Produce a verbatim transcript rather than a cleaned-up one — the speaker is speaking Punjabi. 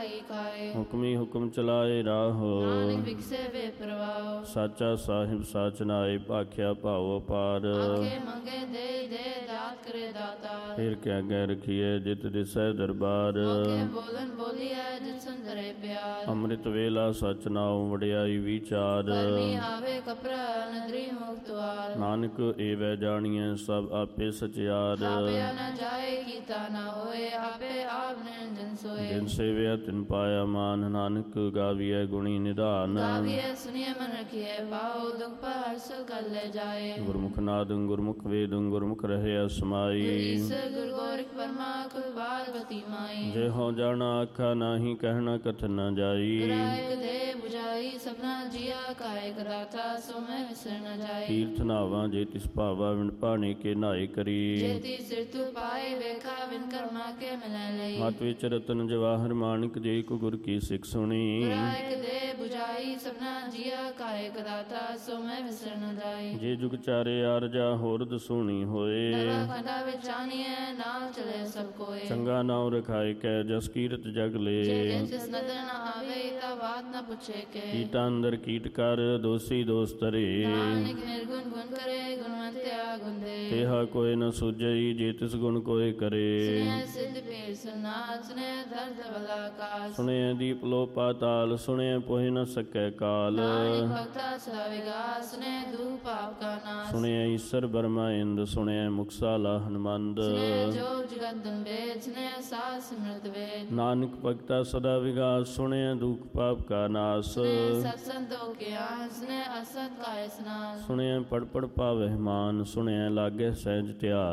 ਪਾਈ ਖਾਏ। ਹੁਕਮੀ ਹੁਕਮ ਚਲਾਏ ਰਾਹੋ। ਨਾਨਕ ਵਿਗਸੇ ਵੇ ਪ੍ਰਵਾਹ। ਸਾਚਾ ਸਾਹਿਬ ਸਾਚ ਨਾਏ ਭਾਖਿਆ ਭਾਉ ਅਪਾਰ। ਆਖੇ ਮੰਗੇ ਦੇ ਦੇ ਦਾਤ ਕਰੇ ਦਾਤਾ। ਫਿਰ ਕਿਆ ਗੈ ਰਖੀਏ ਜਿਤ ਦਿਸੈ ਦਰਬਾਰ। ਮੌਕੇ ਬੋਲਨ ਬੋਲੀਐ ਜਿਤ ਸੁੰਦਰੇ ਪਿਆਰ। ਅੰਮ੍ਰਿਤ ਵੇਲਾ ਸਚ ਨਾਉ ਵਡਿਆਈ ਵਿਚਾਰ। ਕਰਮੀ ਆਵੇ ਕਪਰਾ ਨਦਰੀ ਮੁਕਤਵਾਰ। ਨਾਨਕ ਏਵੈ ਜਾਣੀਐ ਸਭ ਆਪੇ ਸਚਿਆਰ। ਆਪਿਆ ਨਾ ਜਾਏ ਕੀਤਾ ਨਾ ਹੋਏ ਆਪੇ ਆਪ ਨਿਰੰਜਨ ਸੋਏ। ਜਿਨ ਸੇਵਿਆ ਤਿਨ ਪਾਇਆ ਮਾਨ ਨਾਨਕ ਗਾਵੀਐ ਗੁਣੀ ਨਿਧਾਨ। ਗਾਵੀਐ ਸੁਣੀਏ ਮਨ ਰਖੀਐ ਭਾਉ ਦੁਖ ਪਰ ਸੁ ਕਰ ਲੈ ਜਾਏ। ਗੁਰਮੁਖ ਨਾਦੰ ਗੁਰਮੁਖ ਵੇਦੰ ਗੁਰਮੁਖ ਰਹਿਆ ਸਮਾਈ। ਈਸਰ ਗੁਰ ਗੋਰਖ ਪਰਮਾ ਕੁਲ ਪਾਰਵਤੀ ਮਾਈ। ਜੇ ਹੋ ਜਾਣਾ ਆਖਾ ਨਾਹੀ ਕਹਿਣਾ ਕਥਨ ਨ ਜਾਈ। ਗੁਰਾਇਕ ਦੇ 부ਜਾਈ ਸਭਨਾ ਜੀਆ ਕਾਇਕ ਦਾਤਾ ਸੋ ਮੈਂ ਵਿਸਰ ਨ ਜਾਈ। ਤੀਰਥ ਨਾਵਾਂ ਜੇ ਤਿਸ ਭਾਵਾ ਵਿਣ ਪਾਣੀ ਕੇ ਨਾਏ ਕਰੀ। ਜੇਤੀ ਸਿਰ ਤੂ ਪਾਏ ਵੇਖਾ ਵਿਨ ਕਰਮਾ ਕੇ ਮਿਲੈ ਲਈ। ਮਤ ਵਿੱਚ ਰਤਨ ਜਵਾਹਰ ਮਾਣਿਕ ਜੇ ਕੋ ਗੁਰ ਕੀ ਸਿੱਖ ਸੁਣੀ। ਗੁਰਾਇਕ ਦੇ 부ਜਾਈ ਸਭਨਾ ਜੀਆ ਕਾਇਕ ਦਾਤਾ ਸੋ ਮੈਂ ਵਿਸਰ ਨ ਜਾਈ। ਜੇ ਜੁਗ ਚਾਰੇ ਆਰਜਾ ਹੋਰਦ ਸੁਣੀ ਹੋਏ। ਨਵਾ ਖੰਡਾ ਵਿੱਚ ਜਾਣੀਐ ਨਾਲ ਚਲੇ ਸਭ ਕੋਏ। ਚੰਗਾ ਨਾਉ ਰਖਾਇ ਕੈ ਜਸ ਕੀਰਤ ਜਗ ਲੇ। ਜੇ ਜਿਸ ਨਦਰ ਨ ਆਵੇ ਤਾ ਬਾਤ ਨ ਪੁੱਛੇ ਕੇ। ਕੀਟਾਂ ਅੰਦਰ ਕੀਟ ਕਰ ਦੋਸੀ ਦੋਸ ਤਰੇ। ਨਾਨਕ ਨਿਰਗੁਣ ਗੁਣ ਕਰੇ ਗੁਣਵੰਤਿਆ ਗੁਣ ਦੇ। ਤੇਹਾ ਕੋਇ ਨ ਸੁਝਈ ਜੇ ਤਿਸ ਗੁਣ ਕੋਇ ਕਰੇ। ਸੁਨਿਐ ਸਿੱਧ ਪੀਰ ਸੁਨਾਥ ਸੁਨਿਐ ਦਰਦ ਬਲਾ ਕਾਲ। ਸੁਣਿਐ ਦੀਪ ਲੋ ਪਾਤਾਲ ਸੁਣਿਐ ਪੋਹਿ ਨ ਸਕੈ ਕਾਲ। ਨਾਨਕ ਭਗਤਾ ਸਦਾ ਵਿਗਾਸ ਸੁਨਿਐ ਦੂਖ ਪਾਪ ਕਾ ਨਾਸ। ਸੁਣਿਐ ਈਸਰ ਬਰਮਾ ਇੰਦ ਸੁਣਿਐ ਮੁਕਸਾਲਾ ਹਨਮੰਦ। ਸੁਨਿਐ ਜੋ ਜਗਤ ਦੰਬੇਦ ਸੁਨਿਐ ਸਾਧ ਸਿਮਰਤ ਵੇਦ। ਨਾਨਕ ਭਗਤਾ ਸਦਾ ਵਿਗਾਸ ਸੁਣਿਐ ਦੁਖ ਪਾਪ ਕਾ ਨਾਸ। ਸੁਨਿਐ ਸਤ ਸੰਤੋਖ ਕੇ ਆਨ ਸੁਨਿਐ ਅਸਤ ਕਾ ਇਸਨਾਨ। ਸੁਣਿਐ ਪੜ ਪੜ ਪਾਵਹਿ ਮਾਨ ਸੁਣਿਐ ਲਾਗੈ ਸਹਿਜ ਧਿਆਨ।